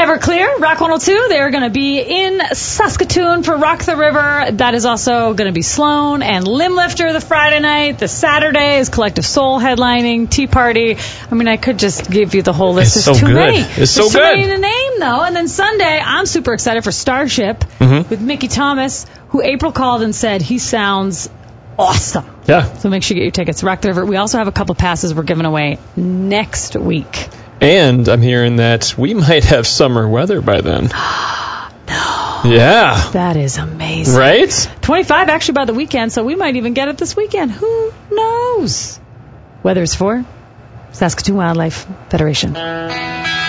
Everclear, Rock 102, they're going to be in Saskatoon for Rock the River. That is also going to be Sloan and Limblifter the Friday night. The Saturday is Collective Soul headlining, Tea Party. I mean, I could just give you the whole list. It's so too good. many. It's so There's too good. many to name, though. And then Sunday, I'm super excited for Starship with Mickey Thomas, who April called and said he sounds awesome. Yeah. So make sure you get your tickets. Rock the River. We also have a couple passes we're giving away next week. And I'm hearing that we might have summer weather by then. No. Yeah. That is amazing. Right? 25 actually by the weekend, so we might even get it this weekend. Who knows? Weather's for Saskatoon Wildlife Federation.